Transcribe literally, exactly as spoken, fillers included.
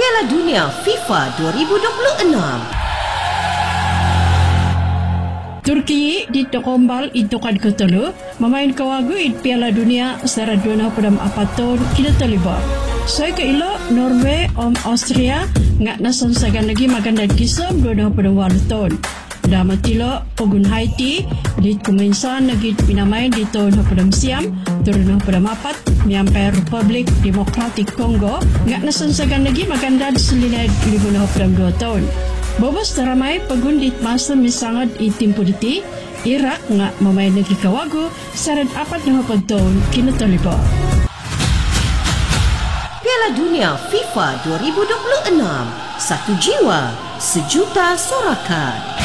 Piala Dunia FIFA dua ribu dua puluh enam. Turki ditokombal itokan ketelu memain kawagu it Piala Dunia secara dua puluh empat tahun kita terlibat. Saya ke ilo Norway om Austria ngak nasan sagan lagi makan dan kisam dua puluh tahun. Dah matilo pogun Haiti di kumensan lagi pinamain di tahun dua puluh siam dua puluh empat miampai Republik Demokratik Kongo ngak nasan sagan lagi makan dan selinai lima puluh dua tahun. Bobos teramai pegundit masa misangat itim puditi Irak ngak memain lagi kawagu saran apat nahapag tahun kina terlibat. Piala Dunia FIFA dua ribu dua puluh enam. Satu jiwa, sejuta sorakan.